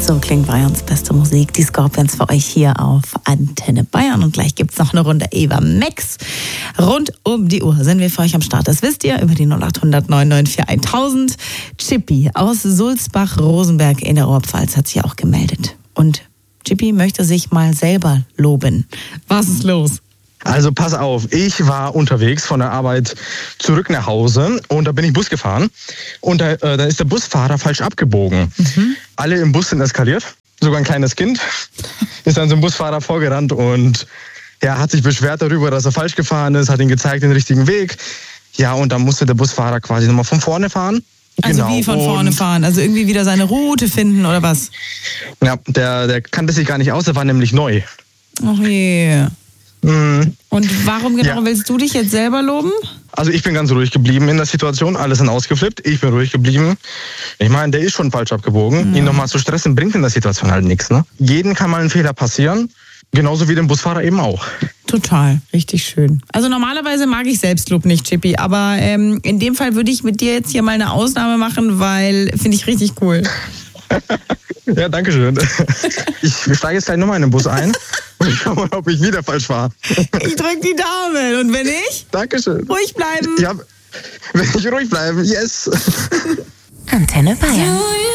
So klingt Bayerns beste Musik. Die Scorpions für euch hier auf Antenne Bayern. Und gleich gibt's noch eine Runde Eva Max. Rund um die Uhr sind wir für euch am Start. Das wisst ihr über die 0800 994 1000. Chippy aus Sulzbach-Rosenberg in der Oberpfalz hat sich auch gemeldet. Und Chippy möchte sich mal selber loben. Was ist los? Also pass auf, ich war unterwegs von der Arbeit zurück nach Hause und da bin ich Bus gefahren und da ist der Busfahrer falsch abgebogen. Alle im Bus sind eskaliert, sogar ein kleines Kind ist dann zum Busfahrer vorgerannt und er hat sich beschwert darüber, dass er falsch gefahren ist, hat ihm gezeigt den richtigen Weg. Ja, und dann musste der Busfahrer quasi nochmal von vorne fahren. Also genau. Wie von vorne fahren? Also irgendwie wieder seine Route finden oder was? Ja, der kannte sich gar nicht aus, der war nämlich neu. Ach je. Und warum genau willst du dich jetzt selber loben? Also ich bin ganz ruhig geblieben in der Situation, alle sind ausgeflippt, ich bin ruhig geblieben. Ich meine, der ist schon falsch abgebogen. Ihn nochmal zu stressen bringt in der Situation halt nichts. Ne? Jeden kann mal ein Fehler passieren, genauso wie dem Busfahrer eben auch. Total, richtig schön. Also normalerweise mag ich Selbstlob nicht, Chippy, aber in dem Fall würde ich mit dir jetzt hier mal eine Ausnahme machen, weil finde ich richtig cool. Ja, danke schön. Ich steige jetzt gleich nochmal in den Bus ein und ich schau mal, ob ich wieder falsch fahre. Ich drück die Daumen. Und wenn nicht? Dankeschön. Ruhig bleiben. Ja, wenn ich ruhig bleiben, yes. Antenne Bayern.